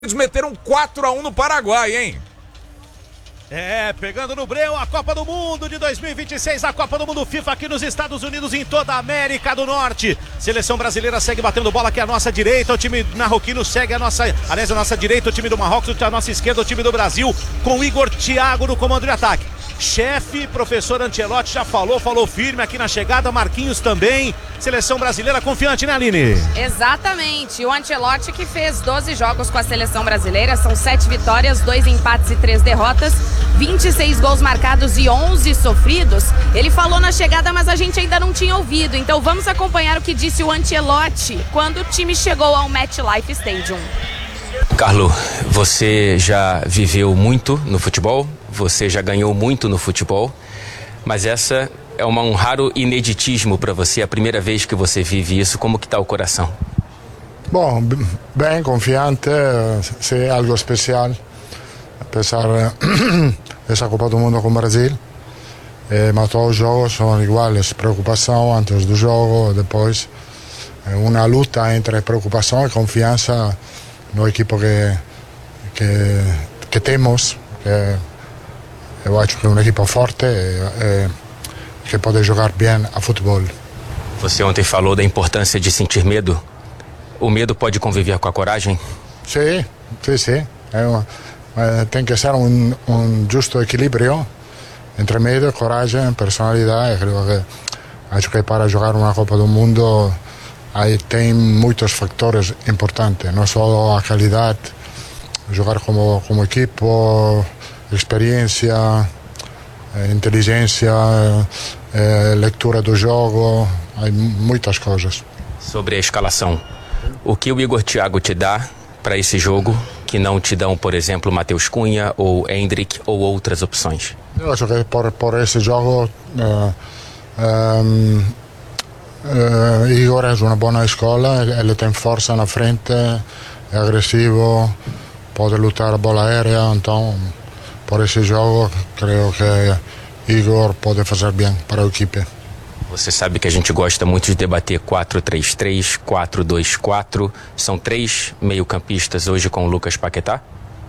Eles meteram 4-1 no Paraguai, hein? Pegando no breu, a Copa do Mundo de 2026, a Copa do Mundo FIFA aqui nos Estados Unidos, em toda a América do Norte. Seleção brasileira segue batendo bola aqui à nossa direita, o time marroquino segue a nossa direita, o time do Marrocos, a nossa esquerda, o time do Brasil, com Igor Thiago no comando de ataque. Chefe, professor Ancelotti já falou firme aqui na chegada, Marquinhos também. Seleção brasileira confiante, né, Aline? Exatamente, o Ancelotti que fez 12 jogos com a seleção brasileira, são 7 vitórias, 2 empates e 3 derrotas, 26 gols marcados e 11 sofridos. Ele falou na chegada, mas a gente ainda não tinha ouvido, então vamos acompanhar o que disse o Ancelotti quando o time chegou ao MetLife Stadium. Carlo, você já viveu muito no futebol, você já ganhou muito no futebol, mas essa é um raro ineditismo para você, a primeira vez que você vive isso. Como que está o coração? Bom, bem, confiante, é algo especial, apesar dessa Copa do Mundo com o Brasil, mas todos os jogos são iguais, preocupação antes do jogo, depois uma luta entre preocupação e confiança no equipo que temos, eu acho que é um equipo forte que pode jogar bem a futebol. Você ontem falou da importância de sentir medo. O medo pode conviver com a coragem? Sim. Tem que ser um justo equilíbrio entre medo, coragem, personalidade. Acho que para jogar uma Copa do Mundo aí tem muitos fatores importantes, não só a qualidade, jogar como equipo, experiência, inteligência, leitura do jogo, há muitas coisas. Sobre a escalação, o que o Igor Thiago te dá para esse jogo que não te dão, por exemplo, Matheus Cunha ou Endrick ou outras opções? Eu acho que por esse jogo Igor é uma boa escola, ele tem força na frente, é agressivo, pode lutar a bola aérea, então por esse jogo creio que Igor pode fazer bem para a equipe. Você sabe que a gente gosta muito de debater 4-3-3, 4-2-4, são 3 meio-campistas hoje com o Lucas Paquetá?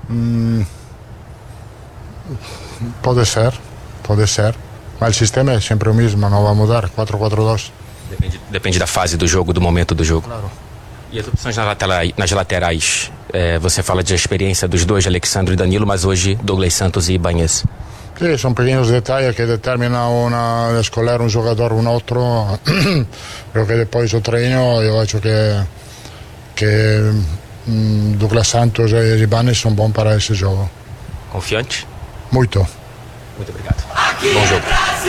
Pode ser, mas o sistema é sempre o mesmo, não vai mudar, 4-4-2. Depende da fase do jogo, do momento do jogo. Claro. E as opções nas laterais, você fala de experiência dos dois, Alexandre e Danilo, mas hoje Douglas Santos e Ibanez. Sim, são pequenos detalhes que determinam escolher um jogador ou um outro. Porque depois do treino eu acho que Douglas Santos e Ibanez são bons para esse jogo. Confiante? Muito. Muito obrigado. Bom jogo.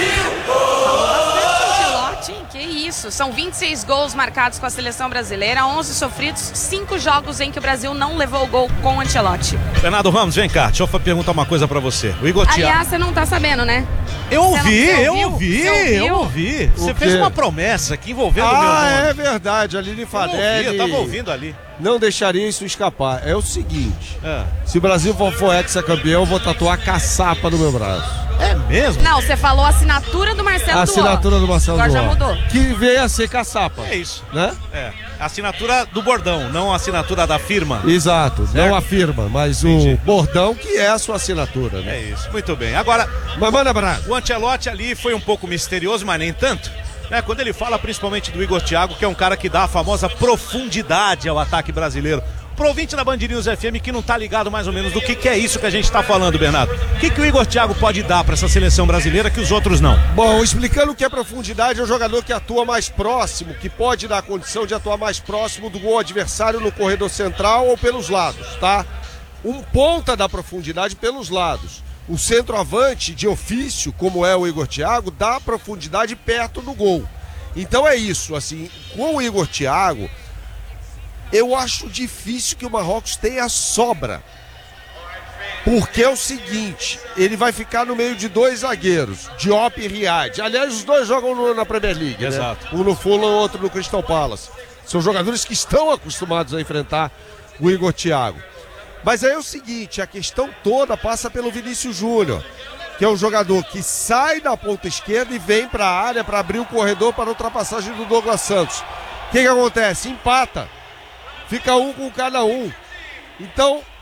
Que isso, são 26 gols marcados com a seleção brasileira, 11 sofridos, 5 jogos em que o Brasil não levou gol com o Ancelotti. Bernardo Ramos, vem cá, deixa eu perguntar uma coisa pra você. O Igor Thiago... Aliás, você não tá sabendo, né? Eu ouvi. Você fez uma promessa que envolvendo o meu nome. É verdade, Aline Fadelli. Eu tava ouvindo ali. Não deixaria isso escapar. É o seguinte, se o Brasil for hexacampeão, eu vou tatuar caçapa no meu braço. É mesmo? Não, você falou a assinatura do Marcelo A assinatura do Marcelo Agora já Duó, mudou. que veio a ser caçapa. É isso. Né? A assinatura do bordão, não a assinatura da firma. Exato, certo? Não a firma, mas Entendi. o bordão que é a sua assinatura, né? É isso, muito bem. Agora, Mas manda abraço. o Ancelotti ali foi um pouco misterioso, mas nem tanto. Quando ele fala principalmente do Igor Thiago, que é um cara que dá a famosa profundidade ao ataque brasileiro. Pro ouvinte da Band News FM que não tá ligado mais ou menos do que é isso que a gente tá falando, Bernardo. O que o Igor Thiago pode dar para essa seleção brasileira que os outros não? Bom, explicando o que é profundidade, é um jogador que atua mais próximo, que pode dar a condição de atuar mais próximo do gol adversário no corredor central ou pelos lados, tá? Um ponta da profundidade pelos lados. O centroavante de ofício, como é o Igor Thiago, dá profundidade perto do gol. Então é isso, assim, com o Igor Thiago, eu acho difícil que o Marrocos tenha sobra. Porque é o seguinte, ele vai ficar no meio de 2 zagueiros, Diop e Riad. Aliás, os dois jogam na Premier League, exato, né? Um no Fulham, o outro no Crystal Palace. São jogadores que estão acostumados a enfrentar o Igor Thiago. Mas aí é o seguinte, a questão toda passa pelo Vinícius Júnior, que é um jogador que sai da ponta esquerda e vem para a área para abrir o corredor para a ultrapassagem do Douglas Santos. O que acontece? Empata. Fica um com cada um. Então,